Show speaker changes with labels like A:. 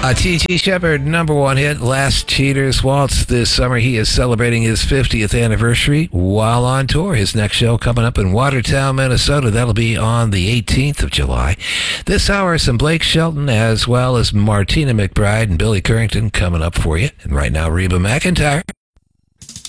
A: T.T. Shepard, number one hit, Last Cheaters Waltz this summer. He is celebrating his 50th anniversary while on tour. His next show coming up in Watertown, Minnesota. That'll be on the 18th of July. This hour, some Blake Shelton as well as Martina McBride and Billy Currington coming up for you. And right now, Reba McEntire.